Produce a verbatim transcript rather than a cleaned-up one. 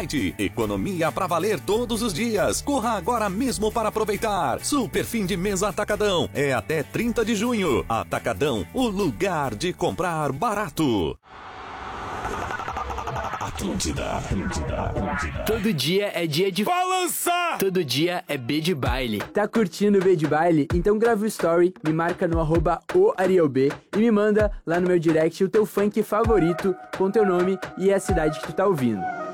site. Economia pra valer todos os dias. Corra agora mesmo para aproveitar. Super fim de mês Atacadão. É até trinta de junho. Atacadão, o lugar de comprar barato. Atlântida, Atlântida, Atlântida. Todo dia é dia de balança! Todo dia é B de baile. Tá curtindo o B de baile? Então grava o story, me marca no arroba o Ariel B e me manda lá no meu direct o teu funk favorito com teu nome e a cidade que tu tá ouvindo.